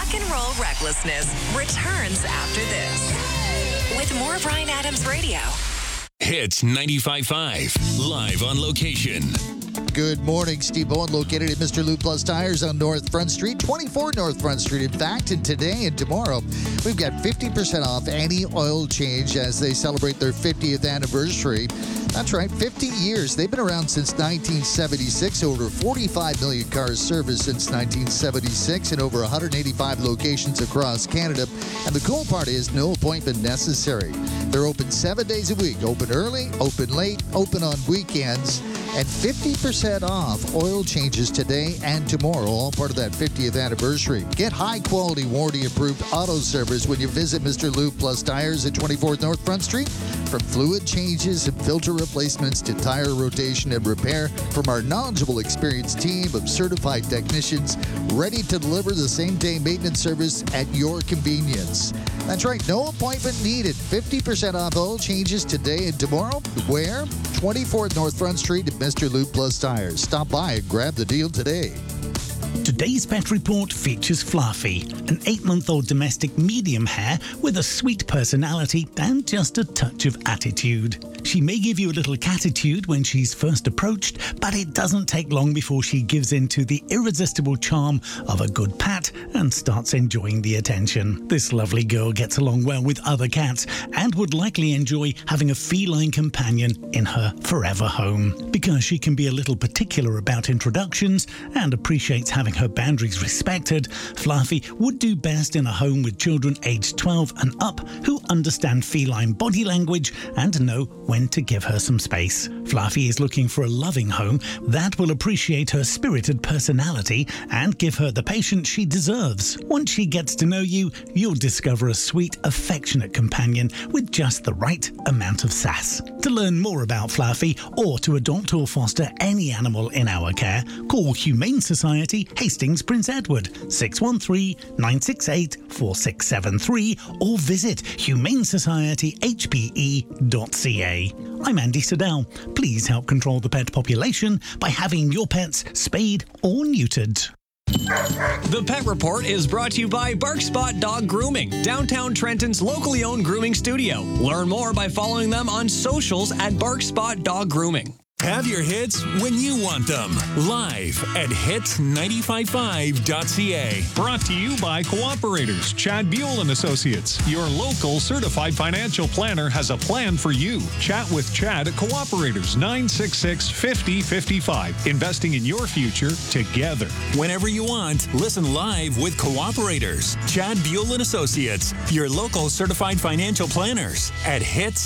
Rock and roll recklessness returns after this. With more Bryan Adams Radio. Hits 95.5, live on location. Good morning. Steve Bowen located at Mr. Lube Plus Tires on North Front Street, 24 North Front Street. In fact, and today and tomorrow, we've got 50% off any oil change as they celebrate their 50th anniversary. That's right, 50 years. They've been around since 1976. Over 45 million cars serviced since 1976 in over 185 locations across Canada. And the cool part is no appointment necessary. They're open 7 days a week. Open early, open late, open on weekends. And 50% off oil changes today and tomorrow, all part of that 50th anniversary. Get high-quality, warranty-approved auto service when you visit Mr. Lube Plus Tires at 24th North Front Street. From fluid changes and filter replacements to tire rotation and repair, from our knowledgeable, experienced team of certified technicians ready to deliver the same-day maintenance service at your convenience. That's right, no appointment needed. 50% off oil changes today and tomorrow. Where? 24th North Front Street at Mr. Lube Plus Tires. Stop by and grab the deal today. Today's pet report features Fluffy, an 8-month-old domestic medium hair with a sweet personality and just a touch of attitude. She may give you a little catitude when she's first approached, but it doesn't take long before she gives in to the irresistible charm of a good pat and starts enjoying the attention. This lovely girl gets along well with other cats and would likely enjoy having a feline companion in her forever home. Because she can be a little particular about introductions and appreciates having her boundaries respected, Fluffy would do best in a home with children aged 12 and up who understand feline body language and know when to give her some space. Fluffy is looking for a loving home that will appreciate her spirited personality and give her the patience she deserves. Once she gets to know you, you'll discover a sweet, affectionate companion with just the right amount of sass. To learn more about Fluffy or to adopt or foster any animal in our care, call Humane Society, Hastings, Prince Edward, 613-968-4673 or visit humanesocietyhpe.ca. I'm Andy Siddell. Please help control the pet population by having your pets spayed or neutered. The Pet Report is brought to you by Barkspot Dog Grooming, downtown Trenton's locally owned grooming studio. Learn more by following them on socials at Barkspot Dog Grooming. Have your hits when you want them. Live at hits955.ca. Brought to you by Cooperators, Chad Buell and Associates. Your local certified financial planner has a plan for you. Chat with Chad at Cooperators, 966-5055. Investing in your future together. Whenever you want, listen live with Cooperators, Chad Buell and Associates. Your local certified financial planners at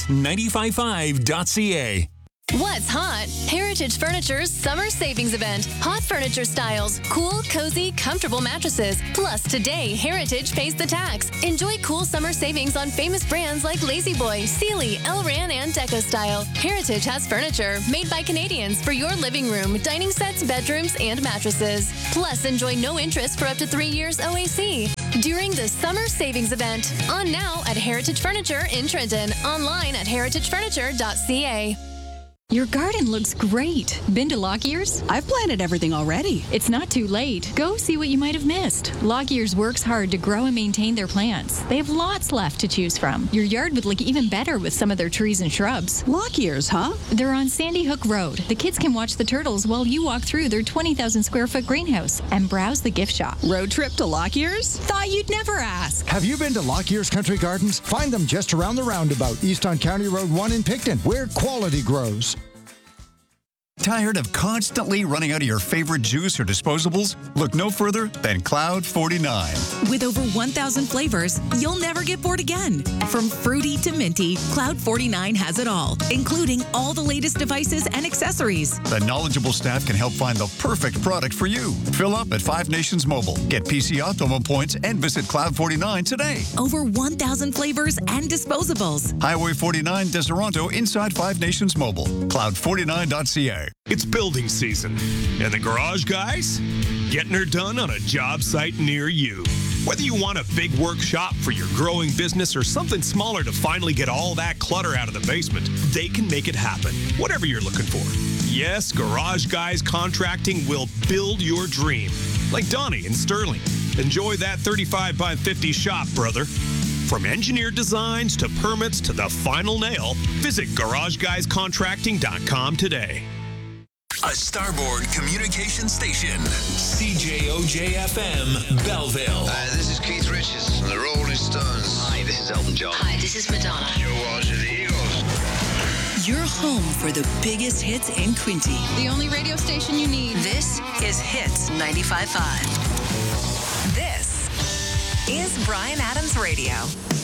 hits955.ca. What's hot? Heritage Furniture's summer savings event. Hot furniture styles, cool, cozy, comfortable mattresses. Plus, today, Heritage pays the tax. Enjoy cool summer savings on famous brands like La-Z-Boy, Sealy, Elran, and Deco Style. Heritage has furniture made by Canadians for your living room, dining sets, bedrooms, and mattresses. Plus, enjoy no interest for up to 3 years OAC. During the summer savings event. On now at Heritage Furniture in Trenton. Online at heritagefurniture.ca. Your garden looks great. Been to Lockyear's? I've planted everything already. It's not too late. Go see what you might have missed. Lockyear's works hard to grow and maintain their plants. They have lots left to choose from. Your yard would look even better with some of their trees and shrubs. Lockyear's, huh? They're on Sandy Hook Road. The kids can watch the turtles while you walk through their 20,000 square foot greenhouse and browse the gift shop. Road trip to Lockyear's? Thought you'd never ask. Have you been to Lockyear's Country Gardens? Find them just around the roundabout, east on County Road 1 in Picton, where quality grows. Tired of constantly running out of your favorite juice or disposables? Look no further than Cloud 49. With over 1,000 flavors, you'll never get bored again. From fruity to minty, Cloud 49 has it all, including all the latest devices and accessories. The knowledgeable staff can help find the perfect product for you. Fill up at 5 Nations Mobile. Get PC Optimum points and visit Cloud 49 today. Over 1,000 flavors and disposables. Highway 49, Deseronto, inside 5 Nations Mobile. Cloud49.ca. It's building season, and the garage guys getting her done on a job site near you. Whether you want a big workshop for your growing business or something smaller to finally get all that clutter out of the basement, they can make it happen, whatever you're looking for. Yes, Garage Guys Contracting will build your dream. like Donnie and Sterling. Enjoy that 35 by 50 shop, brother. From engineered designs to permits to the final nail, visit GarageGuysContracting.com today. A Starboard Communication Station. CJOJ-FM, Belleville. Hi, this is Keith Richards, the Rolling Stones. Hi, this is Elton John. Hi, this is Madonna. You're watching the Eagles. You're home for the biggest hits in Quincy. The only radio station you need. This is Hits 95.5. This is Bryan Adams Radio.